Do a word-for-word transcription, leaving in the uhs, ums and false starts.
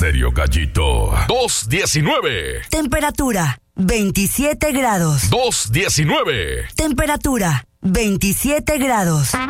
serio, gallito. dos diecinueve. Temperatura, veintisiete grados. dos diecinueve. Temperatura, veintisiete grados.